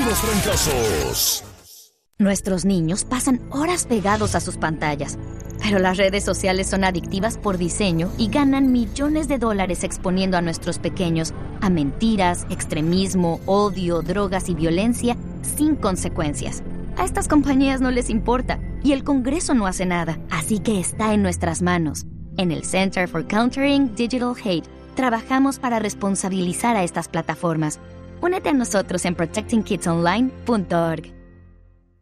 los trancazos. Nuestros niños pasan horas pegados a sus pantallas, pero las redes sociales son adictivas por diseño y ganan millones de dólares exponiendo a nuestros pequeños a mentiras, extremismo, odio, drogas y violencia sin consecuencias. A estas compañías no les importa y el Congreso no hace nada, así que está en nuestras manos. En el Center for Countering Digital Hate trabajamos para responsabilizar a estas plataformas. Únete a nosotros en protectingkidsonline.org.